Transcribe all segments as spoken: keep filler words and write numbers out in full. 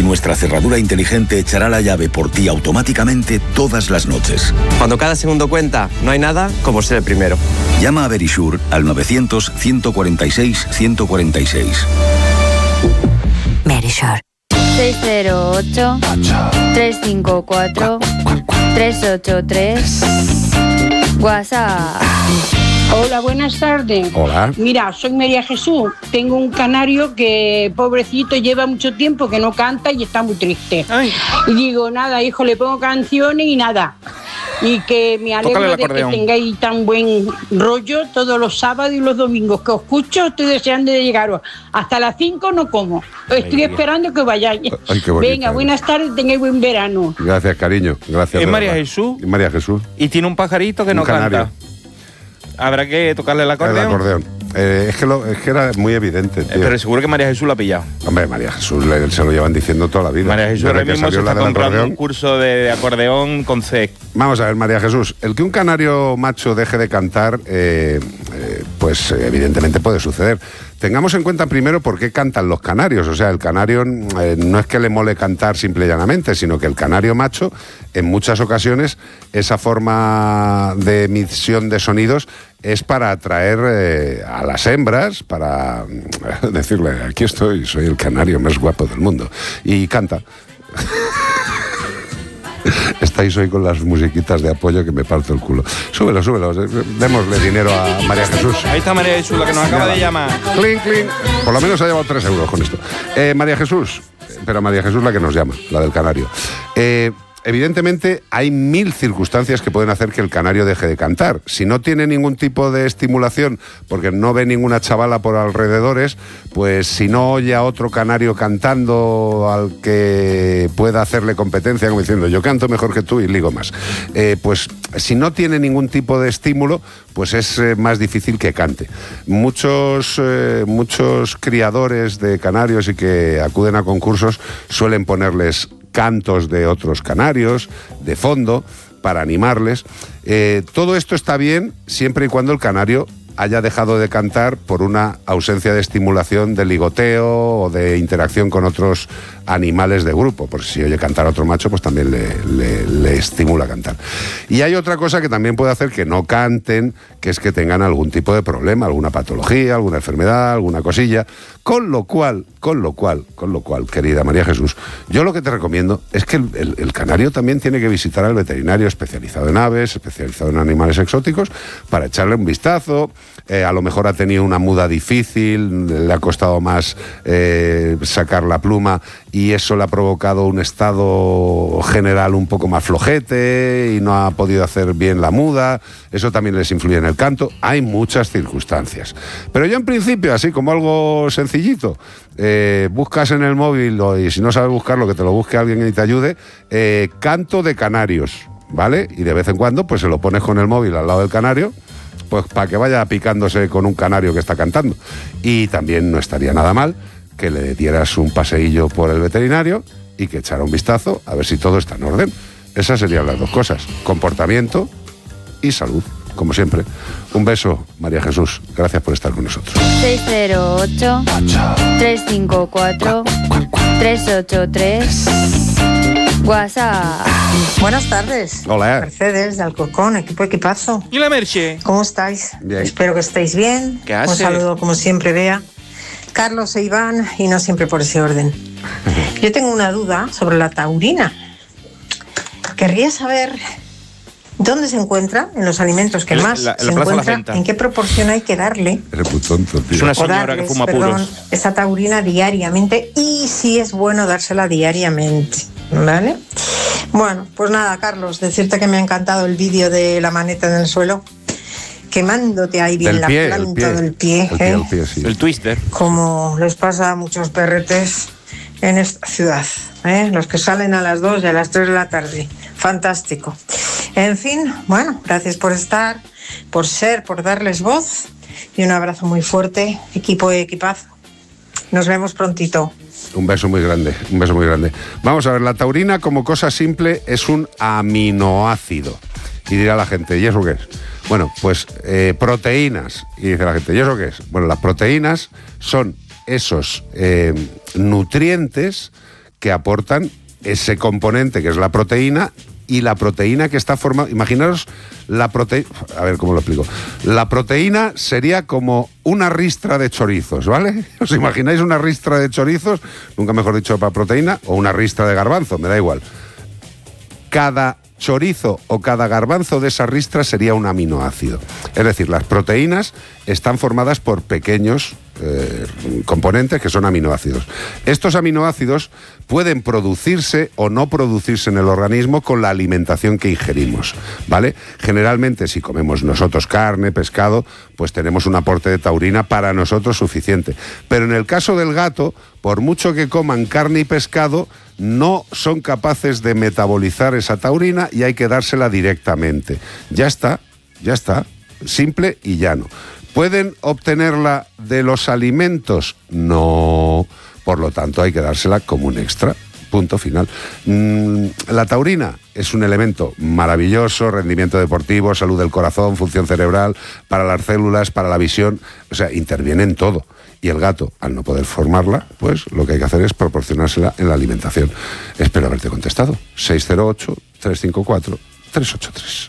y nuestra cerradura inteligente echará la llave por ti automáticamente todas las noches. Cuando cada segundo cuenta, no hay nada como ser el primero. Llama a Verisure al novecientos, ciento cuarenta y seis, ciento cuarenta y seis. Verisure. seis cero ocho, tres cinco cuatro, tres ocho tres. WhatsApp. Hola, buenas tardes. Hola. Mira, soy María Jesús. Tengo un canario que, pobrecito, lleva mucho tiempo que no canta y está muy triste. Ay. Y digo, nada, hijo, le pongo canciones y nada. Y que me alegro de que tengáis tan buen rollo todos los sábados y los domingos que os escucho. Estoy deseando de llegaros. Hasta las cinco no como. Estoy Ay, esperando que vayáis. Ay, qué bonita. Venga, buenas tardes, tengáis buen verano. Gracias, cariño. Gracias. Es María Jesús. Es María Jesús. Y tiene un pajarito que un no canario. canta. Habrá que tocarle el acordeón. El acordeón. Eh, es, que lo, es que era muy evidente, tío. Eh, pero seguro que María Jesús lo ha pillado. Hombre, María Jesús le, se lo llevan diciendo toda la vida. María Jesús ahora mismo se está comprando un curso de acordeón con C. Vamos a ver, María Jesús, el que un canario macho deje de cantar, eh, eh, pues evidentemente puede suceder. Tengamos en cuenta primero por qué cantan los canarios. O sea, el canario eh, no es que le mole cantar simple y llanamente, sino que el canario macho, en muchas ocasiones, esa forma de emisión de sonidos es para atraer eh, a las hembras, para eh, decirle, aquí estoy, soy el canario más guapo del mundo. Y canta. Estáis hoy con las musiquitas de apoyo que me parto el culo. Súbelo, súbelo. Démosle dinero a María Jesús. Ahí está María Jesús, la que nos acaba de llamar. Clink, clink. Por lo menos ha llevado tres euros con esto. Eh, María Jesús, pero María Jesús la que nos llama, la del canario. Eh... Evidentemente hay mil circunstancias que pueden hacer que el canario deje de cantar. Si no tiene ningún tipo de estimulación, porque no ve ninguna chavala por alrededores, pues si no oye a otro canario cantando al que pueda hacerle competencia, como diciendo yo canto mejor que tú y ligo más, eh, pues si no tiene ningún tipo de estímulo, pues es eh, más difícil que cante. Muchos, eh, muchos criadores de canarios y que acuden a concursos suelen ponerles cantos de otros canarios, de fondo, para animarles. Eh, todo esto está bien siempre y cuando el canario haya dejado de cantar por una ausencia de estimulación de ligoteo o de interacción con otros animales de grupo. Porque si oye cantar a otro macho, pues también le, le, le estimula a cantar. Y hay otra cosa que también puede hacer que no canten, que es que tengan algún tipo de problema, alguna patología, alguna enfermedad, alguna cosilla. Con lo cual, con lo cual, con lo cual, querida María Jesús, yo lo que te recomiendo es que el, el, el canario también tiene que visitar al veterinario especializado en aves, especializado en animales exóticos, para echarle un vistazo. Eh, a lo mejor ha tenido una muda difícil, le ha costado más eh, sacar la pluma y eso le ha provocado un estado general un poco más flojete y no ha podido hacer bien la muda. Eso también les influye en el canto. Hay muchas circunstancias. Pero yo en principio, así como algo sencillito, eh, buscas en el móvil o, y si no sabes buscarlo, que te lo busque alguien y te ayude, eh, canto de canarios, ¿vale? Y de vez en cuando pues se lo pones con el móvil al lado del canario, pues para que vaya picándose con un canario que está cantando. Y también no estaría nada mal que le dieras un paseillo por el veterinario y que echara un vistazo a ver si todo está en orden. Esas serían las dos cosas, comportamiento y salud, como siempre. Un beso, María Jesús, gracias por estar con nosotros. seis cero ocho, tres cinco cuatro, tres ocho tres. WhatsApp. Buenas tardes. Hola. Mercedes de Alcorcón, equipo equipazo. ¿Y la Merche? ¿Cómo estáis? Bien. Espero que estéis bien. ¿Qué hace? Un saludo como siempre, Bea, Carlos e Iván, y no siempre por ese orden. Yo tengo una duda sobre la taurina. Querría saber dónde se encuentra en los alimentos que En la- más la- en la se Plaza de la encuentra, Venta. en qué proporción hay que darle. Eres muy tonto, tío. Es una o señora darles, que fuma perdón, puros. esa taurina diariamente, y si es bueno dársela diariamente, ¿vale? Bueno, pues nada, Carlos, decirte que me ha encantado el vídeo de la maneta en el suelo, quemándote ahí bien Del la pie, el planta pie. del pie, El pie, ¿eh? el pie, sí. El twister. Como les pasa a muchos perretes en esta ciudad, ¿eh? Los que salen a las dos y a las tres de la tarde. Fantástico. En fin, bueno, gracias por estar, por ser, por darles voz, y un abrazo muy fuerte, equipo de equipazo. Nos vemos prontito. Un beso muy grande, un beso muy grande. Vamos a ver, la taurina como cosa simple es un aminoácido. Y dirá la gente, ¿y eso qué es? Bueno, pues eh, proteínas. Y dice la gente, ¿y eso qué es? Bueno, las proteínas son esos eh, nutrientes que aportan ese componente que es la proteína, y la proteína que está formada... Imaginaros la proteína... A ver, ¿cómo lo explico? La proteína sería como una ristra de chorizos, ¿vale? ¿Os imagináis una ristra de chorizos? Nunca mejor dicho para proteína, o una ristra de garbanzo, me da igual. Cada chorizo o cada garbanzo de esa ristra sería un aminoácido. Es decir, las proteínas están formadas por pequeños eh, componentes que son aminoácidos. Estos aminoácidos pueden producirse o no producirse en el organismo con la alimentación que ingerimos, ¿vale? Generalmente, si comemos nosotros carne, pescado, pues tenemos un aporte de taurina para nosotros suficiente. Pero en el caso del gato, por mucho que coman carne y pescado, no son capaces de metabolizar esa taurina y hay que dársela directamente. Ya está, ya está, simple y llano. ¿Pueden obtenerla de los alimentos? No. Por lo tanto, hay que dársela como un extra. Punto final. Mm, la taurina es un elemento maravilloso, rendimiento deportivo, salud del corazón, función cerebral, para las células, para la visión, o sea, interviene en todo. Y el gato, al no poder formarla, pues lo que hay que hacer es proporcionársela en la alimentación. Espero haberte contestado. seis cero ocho, tres cinco cuatro, tres ocho tres.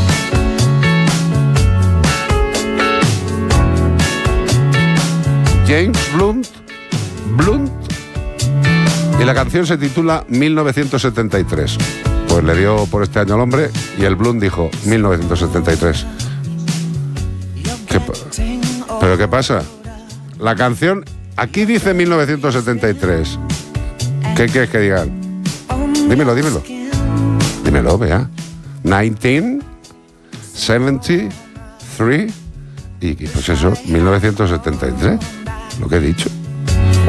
James Blunt, Blunt, y la canción se titula mil novecientos setenta y tres. Pues le dio por este año al hombre y el Blunt dijo mil novecientos setenta y tres. ¿Qué pa- ¿Pero qué pasa? La canción, aquí dice mil novecientos setenta y tres. ¿Qué quieres que digan? Dímelo, dímelo. Dímelo, vea. mil novecientos setenta y tres. Y pues eso, mil novecientos setenta y tres. Lo que he dicho.